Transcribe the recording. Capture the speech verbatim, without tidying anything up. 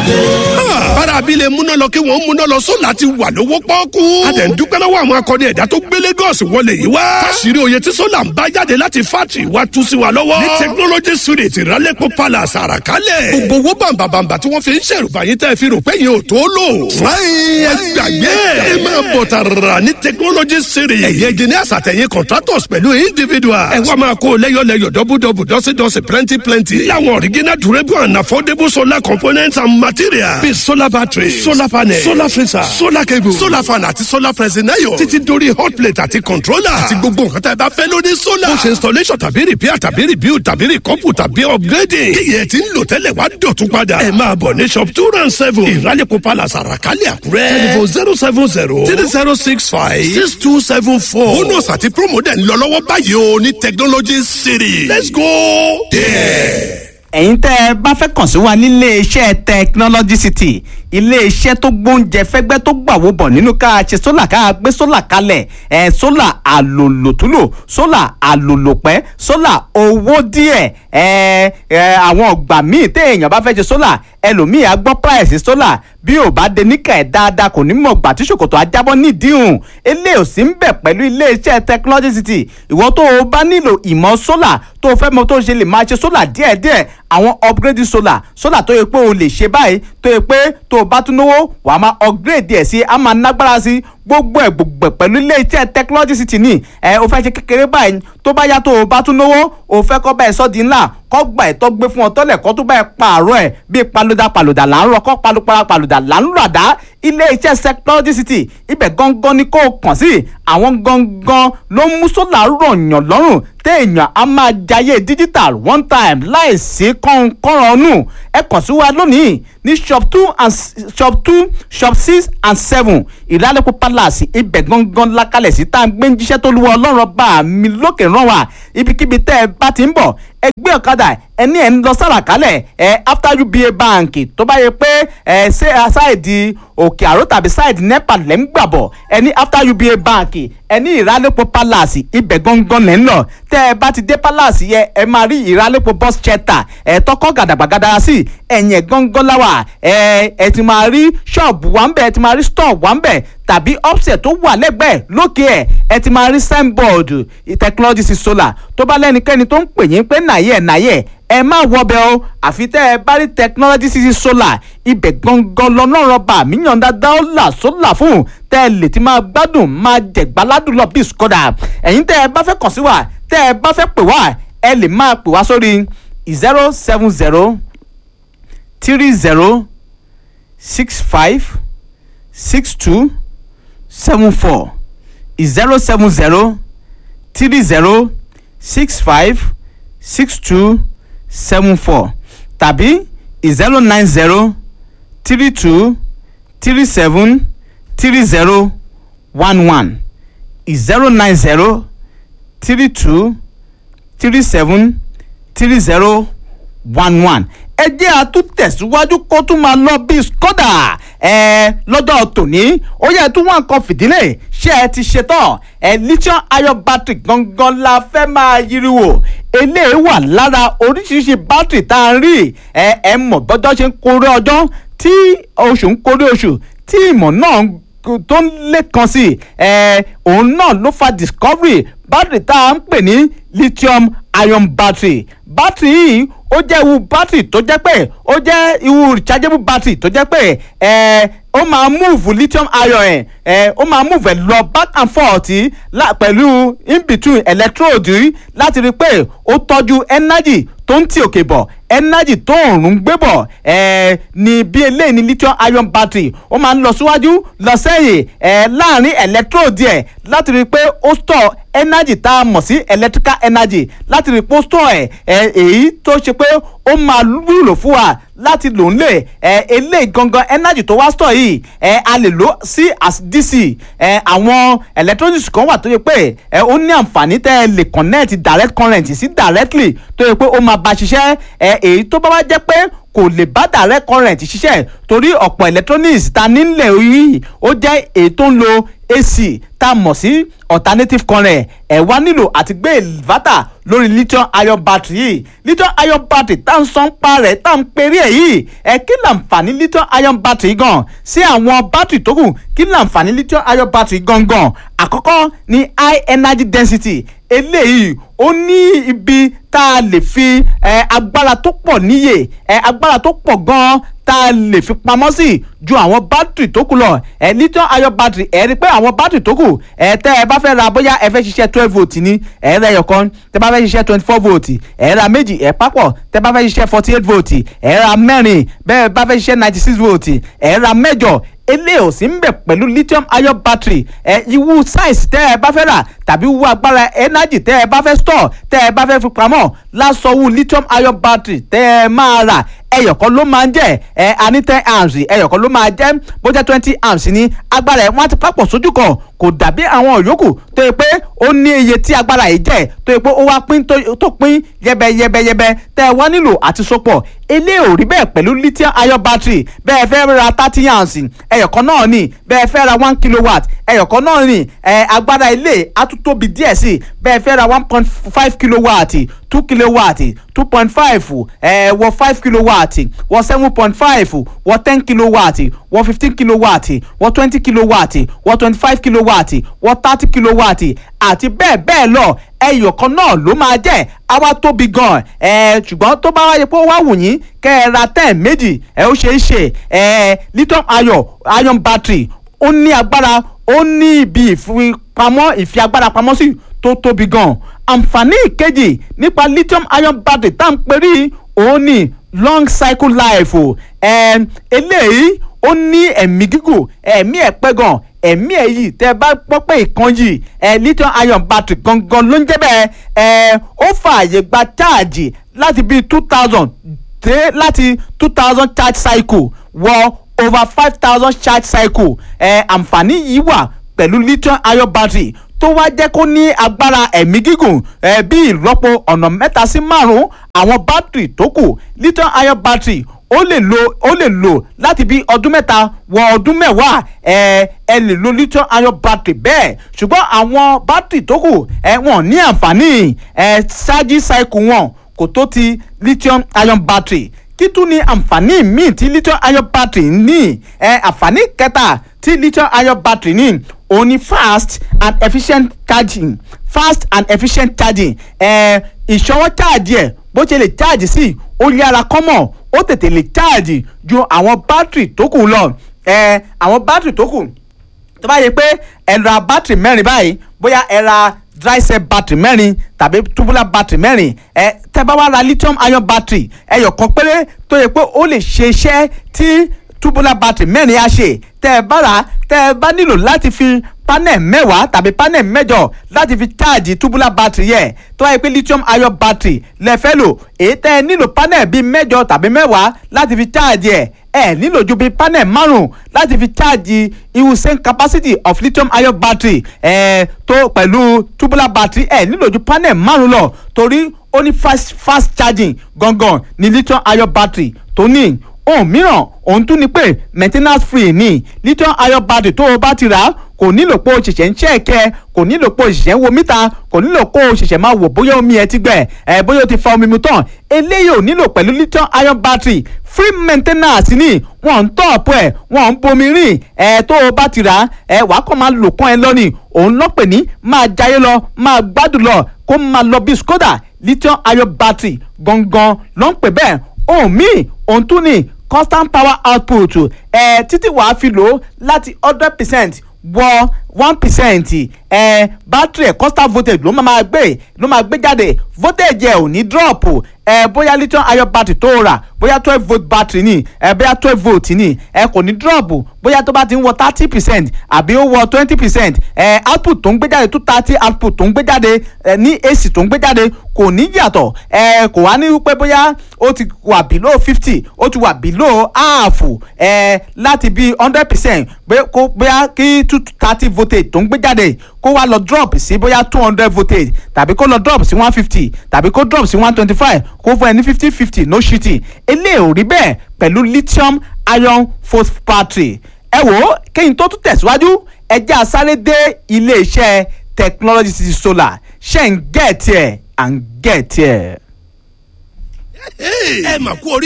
bára abilé múná lọ kí wọ́n múná lọ sólà ti wà lówó pọ́ọ́kú. a dẹ̀ ń dúpẹ́ lọ́wọ́ àwọn akọni ẹ̀dá tó gbé Lagos wọlé yìí wá. káṣírí oyè tí sólà ń bá jáde láti fátì wá tú sí wa lọ́wọ́. ní technology street ìrálẹ́pọ̀ palace àràkálẹ̀. gbogbo owó bàǹbàǹbà tí wọ́n fi ń ṣèrùbá yín tẹ́ fi rò pé yín ò tó lò. fúláyìn ẹgbàgbé ẹ máa bọ̀ tààrà ní technology street. ẹ̀yẹ engineers àtẹ̀yìn contractors pẹ̀lú individuals. ẹ wá máa kó lẹ́yọ̀lẹ́yọ̀ dọ́bùdọ́bù dọ́sídọ́sí plenty plenty. láwọn original durable and affordable solar components and materials. bíi solar battery solar panel solar freezer solar cable solar fan àti solar pressing iron. títí dórí hot plate àti controller. àti gbogbo nǹkan tá ẹ bá fẹ́ lórí solar. bó ṣe installation tàbí repair tàbí rebuild tàbí recouple tàbí upgrading. kíyẹ̀ tí ń lò tẹ́lẹ̀ wá dọ̀tún padà. ẹ máa bọ̀ ní shop two and seven ìrálẹ̀kọ̀ palace àràkálẹ̀ àkúrẹ́. telephone zero seven zero three zero six five six two seven four. bonus àti promo dẹ̀ ń lọ lọ́wọ́ báyìí o ní technology city. let's go there. ẹ̀yin tẹ́ ẹ bá fẹ́ kàn sí wa nílé iṣẹ́ technology city ilé iṣẹ́ tó gbóúnjẹ fẹ́gbẹ́ tó gbàwó bọ̀ nínú ká ṣe sólà ká gbé sólà kalẹ̀ ẹ̀ sólà àlòlòtúlò sólà àlòlòpẹ́ sólà owó díẹ̀ ẹ̀ ẹ̀ àwọn ọgbà míì tẹ́ èèyàn bá fẹ́ ṣe sólà ẹlòmíì á gbọ́ price sólà bí ò bá dé níkà ẹ̀ dáadáa kò ní mọ̀ gbà tí ṣòkòtò ajábọ́ nídìíhùn eléyìí ò sí ń bẹ̀ pẹ̀lú ilé iṣẹ́ technology city ìwọ tó o bá nílò ìmọ̀ sólà tó o fẹ́ mọ̀ tó o ṣe lè máa ṣe sólà díẹ̀díẹ̀ àwọn upgrade solar solar tó yẹ pé o lè ṣe báyìí tó yẹ pé tó o bá tún náwó wàá máa upgrade ẹ̀ sí a máa nágbára sí gbogbo ẹ̀ gbogbo ẹ̀ pẹ̀lú ilé iṣẹ́ technology city ní ẹ̀ o fẹ́ ṣe kékeré báyìí tó bá yá tó o bá tún náwó o fẹ́ kọ́ báyìí sọ́ di ńlá kọ́ gbà ẹ̀ tó gbé fún ọ tọ́lẹ̀ kọ́ tó báyìí pààrọ̀ ẹ̀ bíi paluda paluda là ń rọ kọ́ palupara paluda là ń rà dá ilé iṣẹ́ technology city ibẹ̀ gangan ni kò kàn sí àwọn gangan ló mú sólà rọ̀yàn lọ́rùn téèyàn á máa jayé digital one time láìsí kọ́ńkọ́rọ̀ ọ̀nù ẹ kàn sí wa lónìí ní shop two and shop two shop six and seven ìrálẹ́kọ̀ palace ibẹ̀ gangan lákàlẹ̀ sí tá à ń gbé ń jíṣẹ́ tó lu ọlọ́run bá mi lókè rán wa ibikíbi tẹ́ ẹ bá ti ń bọ̀ ẹ gbé ọ̀kadà ẹni ẹ̀ ń lọ sàràkálẹ̀ ẹ after U B A bank tó bá yẹ pé ẹ ṣe ṣáìdì òkè àrò tàbí ṣáìdì nepa lẹ́ ń gbàbọ̀ ẹni after U B A bank ẹni ìrálẹ́pọ̀ palace ibẹ̀ gangan lẹ́ ń lọ tẹ́ ẹ bá ti dé palace yẹ ẹ máa rí ìrálẹ́pọ̀ bus shelter ẹ tọkọ gàdàgbàgàdà sí ẹ̀yìn ẹ̀ gangan láwà ẹ ẹ ti máa rí ṣọ́ọ̀bù wà ń bẹ̀ ẹ ti máa rí store wà ń bẹ̀ tàbí offset tó wà lẹ́gbẹ̀ẹ́ lókè ẹ̀ ẹ ti máa rí signboard technology solar tó bá lẹ́nikẹ́ni tó ń pè yín pé nàyẹ̀ nàyẹ̀ ẹ má wọbẹ̀ o àfi tẹ́ ẹ bá rí technology city solar ibẹ̀ gangan lọ́nà rọ̀bà míyàn dáadáa ó là sólà fún tẹ́ ẹ lè ti máa gbádùn máa jẹ̀gbáládùn lọ bí skoda ẹ̀yin tẹ́ ẹ bá fẹ́ kàn sí wa tẹ́ ẹ bá fẹ́ pè wá ẹ lè máa pè wá sórí zero seven zero three zero six five six two seven four zero seven zero three zero six five six two seven four tàbí zero nine zero three two three seven three zero one one zero nine zero three two three seven three zero one one ẹ jẹ́ àtúntẹ̀síwájú kó tún máa lọ bí skoda ẹ lọ́jọ́ tòní ó yẹ tún wọn kan fìdílé ṣé ẹ ti ṣetán ẹ lithium ion battery gangan la fẹ́ máa yiriwo eléyìí wà lára oríṣiríṣi battery tá a ń rí ẹ ẹ mọ̀ bọ́jọ́ ṣe ń kórè ọjọ́ tí oṣù ń kórè oṣù tí ìmọ̀ náà tó ń lékan sí ẹ òun náà ló fa discovery battery tá a ń pè ní lithium ion battery battery yìí ó jẹ́ irú battery tó jẹ́ pé ó jẹ́ irú rechargeable battery tó jẹ́ pé ẹ ó máa move lithium ion ẹ̀ ẹ ó máa move ẹ̀ lọ back and forth la pẹ̀lú in between electrode láti rí i pé ó tọ́jú energy tó ń tì òkè bọ̀ energy tó òòrùn gbé bọ̀ ẹ ní bí eléyìí ní lithium ion battery ó máa ń lọ síwájú lọ sẹ́yìn ẹ láàrin electrode ẹ̀ láti rí i pé ó store energy tá a mọ̀ sí electrical energy láti rí i pé ó store ẹ̀ èyí tó ṣe pé ó máa wúlò fún wa láti lò ń lè ẹ eléyìí gangan energy tó wá store yìí ẹ a lè lò sí as D C ẹ àwọn electronics kan wà tó yẹ pé ẹ ó ní àǹfààní tẹ́ ẹ lè connect direct current sí directly tó yẹ pé ó máa bá ṣiṣẹ́ ẹ èyí tó bá wá jẹ́ pé kò lè bá direct current ṣiṣẹ́ torí ọ̀pọ̀ electronics ta nílẹ̀ yìí ó jẹ́ èyí tó ń lo ac tá a mọ̀ sí alternative current ẹ̀ wá nílò àti gbé inverter lórí lithium ion battery yìí lithium ion battery tá n sọ ń pa rẹ̀ tá n perí ẹ̀ yìí ẹ̀ kí láǹfààní lithium ion battery gan sí àwọn battery tó kù kí láǹfààní lithium ion battery gangan àkọ́kọ́ ní high energy density eléyìí ó ní ibi tá a lè fi ẹ agbára tó pọ̀ níyè ẹ agbára tó pọ̀ gan tá a lè fi pamọ́ sí ju àwọn bátìrì tó kù lọ ẹ lithium ion battery ẹ rí i pé àwọn bátìrì tó kù ẹ tẹ́ ẹ bá fẹ́ ra bóyá ẹ fẹ́ ṣiṣẹ́ twelve volt ní ẹ rẹ ẹyọkan tẹ́ bá fẹ́ ṣiṣẹ́ twenty four volt ẹ ra méjì ẹ papọ̀ tẹ́ bá fẹ́ ṣiṣẹ́ forty eight volt ẹ ra mẹ́rin bẹ́ẹ̀ bá fẹ́ ṣiṣẹ́ ninety six volt ẹ ra mẹ́jọ eléyìí ò sí ń bẹ̀ pẹ̀lú lithium ion battery ẹ iwu size tẹ́ ẹ bá fẹ́ rà tàbí iwu agbára energy tẹ́ ẹ bá fẹ́ store tẹ́ ẹ bá fẹ́ fi pamọ́ lásọ̀wù lithium ion battery tẹ́ ẹ máa rà ẹyọ̀kan ló máa ń jẹ́ ẹ a ní ten amps ẹyọ̀kan ló máa jẹ́ bó jẹ́ twenty amps ní agbára ẹ̀ wọ́n á ti papọ̀ sójú kan kò dàbí àwọn yòókù tó yẹ pé ó ní iye tí agbára yìí jẹ́ tó yẹ pé ó wá pín tó pín yẹbẹyẹbẹyẹbẹ tẹ́ ẹ wá nílò àti sopọ̀ eléyìí ò rí bẹ́ẹ̀ pẹ̀lú lithium ion battery bẹ́ẹ̀ fẹ́ ra thirty amps ẹyọ̀kan náà ní bẹ́ẹ̀ fẹ́ ra one kilowatt ẹyọ̀kan náà ní ẹ agbára ilé á tún tóbi díẹ̀ sí bẹ́ẹ̀ fẹ́ ra one point five kilowatt two kilowatt two point five ẹ wọ five kilowatt wọ seven point five wọ ten kilowatt wọ fifteen kilowatt wọ twenty kilowatt wọ twenty five kilowatt wọ thirty kilowatt àti bẹ́ẹ̀ bẹ́ẹ̀ lọ ẹyọ̀kan náà ló máa jẹ́ àwa tóbi gan ẹ ṣùgbọ́n tó bá wáyé pé ó wá wù yín kẹ́ ẹ ra ten méjì ẹ ó ṣeé ṣe ẹ lithium ion ion battery ó ní agbára ó ní ibi ìfipamọ́ ìfi agbára pamọ́ sí tó tóbi gan àǹfààní ìkejì nípa lithium ion battery tá à ń perí òun ní long cycle life o ẹ eléyìí ó ní ẹ̀mí gígùn ẹ̀mí ẹ̀ pẹ́ gan ẹ̀mí ẹ̀ yìí tẹ́ ẹ bá gbọ́ pé ìkan yìí ẹ lithium ion battery gangan ló ń jẹ́ bẹ́ẹ̀ ẹ ó fààyè gba cháàjì láti bíi two thousand dé láti two thousand charge cycle wọ over five thousand charge cycle ẹ àǹfààní yìí wà pẹ̀lú lithium ion battery tó wá jẹ́ kó ní agbára ẹ̀mí gígùn ẹ bí ìlọ́po ọ̀nà mẹ́ta sí márùn-ún àwọn bátìrì tó kù lithium ion battery ó lè lo ó lè lò láti bí ọdún mẹ́ta wọ ọdún mẹ́wàá ẹ ẹ lè lo lithium ion battery bẹ́ẹ̀ ṣùgbọ́n àwọn bátìrì tó kù ẹ wọ́n ní àǹfààní ẹ charge cycle wọn kò tó ti lithium ion battery kí tún ní àǹfààní míì tí lithium ion battery ní ẹ àǹfààní kẹta tí lithium ion battery ní òun ni fast and efficient charging fast and efficient charging ẹ ìṣọwọ́ charge ẹ̀ bó ṣe lè charge sí ó yára kọ́mọ̀ ó tètè lè charge ju àwọn bátìrì tó kù lọ ẹ àwọn bátìrì tó kù tó bá yẹ pé ẹ ra bátìrì mẹ́rin báyìí bóyá ẹ ra dry cell battery mẹ́rin tàbí tubular battery mẹ́rin ẹ tẹ́ bá wá ra lithium ion battery ẹyọ kan péré tó yẹ pé ó lè ṣe iṣẹ́ tí tubular battery mẹ́rin á ṣe tẹ́ ẹ bá rà tẹ́ ẹ bá nílò láti fi panel mẹ́wàá tàbí panel mẹ́jọ láti fi charge tubular battery yẹ tó yẹ pé lithium ion battery lẹ fẹ́ lò èyí tẹ́ ẹ nílò panel bíi mẹ́jọ tàbí mẹ́wàá láti fi charge ẹ̀ ẹ nílò ju bíi panel márùn láti fi charge irú same capacity of lithium ion battery ẹ tó pẹ̀lú tubular battery ẹ nílò ju panel márùn lọ torí ó ní fast fast charging gangan ní lithium ion battery tó ní ohun mìíràn òun tún ni pé maintenance free ní lithium ion battery tó o bá ti rà á kò nílò pé o ṣẹ̀ṣẹ̀ ń ṣẹ̀kẹ́ kò nílò pé o ṣẹ̀ṣẹ̀ ń wo mítà kò nílò pé o ṣẹ̀ṣẹ̀ máa wò bóyá omi ẹ ti gbẹ ẹ bóyá o ti fa omi mu tán eléyìí ò nílò pẹ̀lú lithium ion battery free maintenance ní wọ́n ń tọ́ọ̀pù ẹ̀ wọ́n ń bomi rìn ẹ tó o bá ti rà á ẹ wàá kàn máa lò kán ẹ lọ́nìí òun lọ́pẹ̀ ní máa jayé lọ máa gbádùn lọ kó máa lọ bí skoda lithium ion battery gangan ló ń pè bẹ́ẹ̀ ohun míì òun tún ní constant power output ẹ títí wàá fi lò ó láti hundred percent wọ one percent ẹ battery ẹ constant voltage ló máa gbé ló máa gbé jáde voltage ẹ ò ní drop ẹ bóyá lithium ion battery tó rà bóyá twelve volt battery ni ẹ bóyá twelve volt ni ẹ kò ní drop bóyá tó bá ti ń wọ thirty percent àbí ó wọ twenty percent ẹ output tó ń gbé jáde two thirty output tó ń gbé jáde ẹ ní ac tó ń gbé jáde kò ní yàtọ̀ ẹ kò wá ní wípé bóyá ó ti wà below fifty ó ti wà below half ẹ láti bí hundred percent bóyá kí two thirty voltage tó ń gbé jáde kó wá lọ drop sí bóyá two hundred voltage tàbí kó lọ drop sí one fifty tàbí kó drop sí one twenty five kó fún ẹ ní fifty fifty no shitty eléyìí ò rí bẹ́ẹ̀ pẹ̀lú lithium ion phosphate battery ẹ wò ó kéyìn tó tún tẹ̀síwájú ẹjẹ́ asáré dé iléeṣẹ́ Technology City Solar ṣe ń gẹ̀ẹ́tì ẹ̀ à ń gẹ̀ẹ́tì ẹ̀. ẹ mà kú orí.